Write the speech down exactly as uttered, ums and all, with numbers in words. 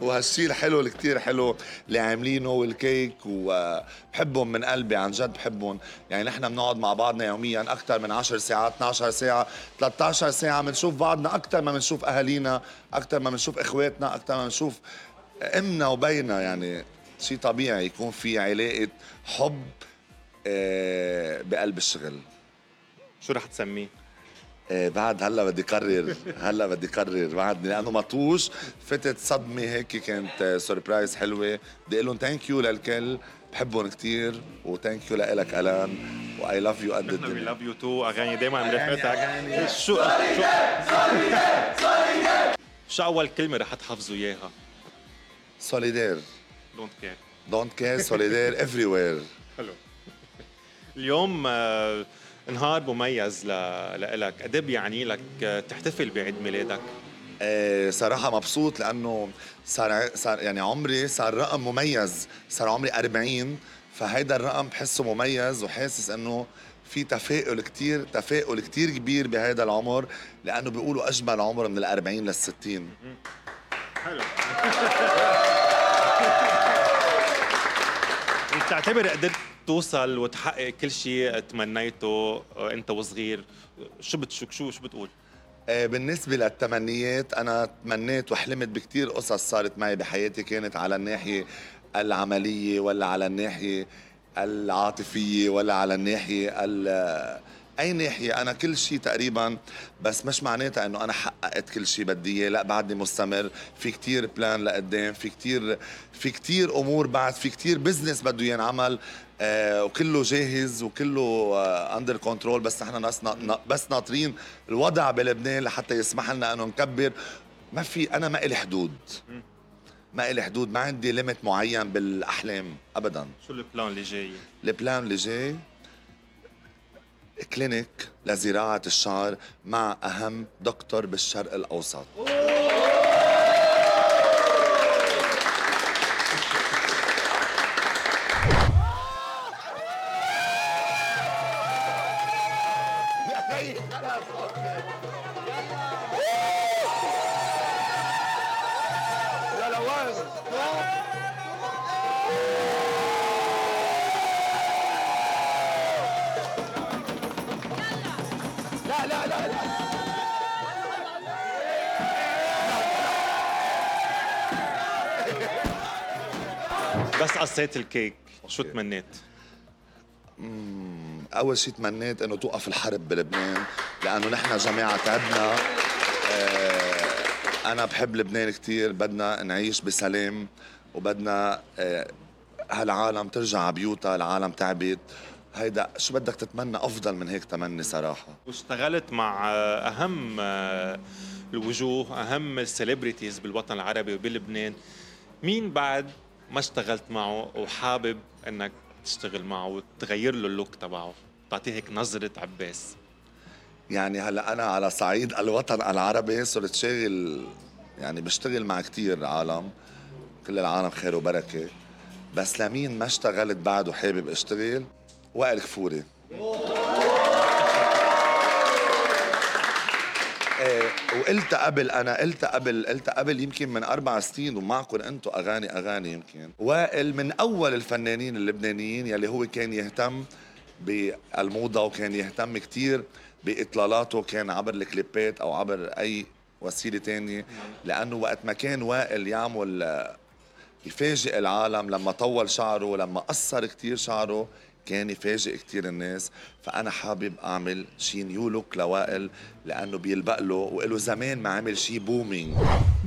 وهالشي الحلو اللي كتير حلو اللي عاملينه والكيك، وبحبهم من قلبي عن جد بحبهم. يعني نحن بنقعد مع بعضنا يوميا أكثر من عشر ساعات، اثنعش ساعة، ثلاثة عشر ساعة بنشوف بعضنا أكثر ما بنشوف أهالينا، أكثر ما بنشوف إخواتنا، أكثر ما بنشوف أمنا وبينا. يعني شيء طبيعي يكون في علاقة حب آه، بقلب الشغل. شو رح تسميه؟ إيه بعد هلا بدي قرر هلا بدي قرر بعد، لانه مطوش فتت صدمه هيك، كانت سربرايز حلوه. بدي اقول لهم ثانك يو للكل، بحبهم كثير، وثانك يو لك الان، واي لاف يو قد نحن وي الدنيا. لاف يو تو، اغاني دائما مرافقتك. أغاني. شو شو شو اول كلمه رح تحفظوا اياها؟ سوليدير. دونت كير. دونت كير، سوليدير افري وير. حلو. اليوم آه، نهار مميز لإلك، قد ايه بيعني لك آه، تحتفل بعيد ميلادك؟ إيه صراحة مبسوط، لأنه صار صار يعني عمري صار رقم مميز، صار عمري أربعين، فهيدا الرقم بحسه مميز، وحاسس إنه في تفاؤل كتير تفاؤل كتير كبير بهيدا العمر، لأنه بيقولوا أجمل عمر من الأربعين للستين. حلو. بتعتبر قدرت توصل وتحقق كل شيء تمنيته آه، انت وصغير؟ شو بتشك شو شو بتقول؟ آه، بالنسبة للتمنيات، أنا تمنيت وحلمت بكتير قصص صارت معي بحياتي، كانت على الناحية العملية ولا على الناحية العاطفية ولا على الناحية ال- أي ناحية. أنا كل شيء تقريبا، بس مش معناتها أنه أنا حققت كل شيء بدي إياه، لا بعدني مستمر، في كتير بلان لقدام، في كتير في كتير أمور بعد، في كتير بزنس بده ينعمل، آه وكله جاهز وكله اندر كنترول. بس نحن ناس نا بس ناطرين الوضع بلبنان لحتى يسمح لنا انه نكبر. ما في، انا ما إلي حدود، ما إلي حدود، ما عندي ليميت معين بالاحلام ابدا. شو البلان اللي جاي؟ البلان اللي جاي كلينيك لزراعة الشعر مع أهم دكتور بالشرق الأوسط. بس قصيت الكيك شو تمنيت؟ أول شيء تمنيت إنه توقف الحرب بلبنان، لأنه نحن جماعة تعبنا. آه، أنا بحب لبنان كتير، بدنا نعيش بسلام، وبدنا آه، هالعالم ترجع على بيوتها، العالم تعبت. هيدا شو بدك تتمنى أفضل من هيك تمني صراحة. واشتغلت مع آه، أهم آه، الوجوه، أهم السليبريتيز بالوطن العربي وبلبنان. مين بعد ما اشتغلت معه وحابب انك تشتغل معه وتغير له اللوك تبعه، تعطيه هيك نظرة عباس؟ يعني هلا أنا على صعيد الوطن العربي صرت شاغل، يعني بشتغل مع كتير عالم، كل العالم خير وبركة. بس لمين ما اشتغلت بعد وحابب اشتغل؟ وائل كفوري. ايه، وقلت قبل، انا قلت قبل قلت قبل يمكن من اربع سنين ومعكم انتم اغاني اغاني يمكن. وائل من اول الفنانين اللبنانيين يلي هو كان يهتم بالموضه، وكان يهتم كتير باطلالاته، كان عبر الكليبات او عبر اي وسيله تانية. لانه وقت ما كان وائل يعمل يفاجئ العالم لما طول شعره، لما قصر كتير شعره، كان يفاجئ كتير الناس. فأنا حابب أعمل شي نيو لوك لوائل، لأنه بيلبق له، وإله زمان ما عمل شي بومينج.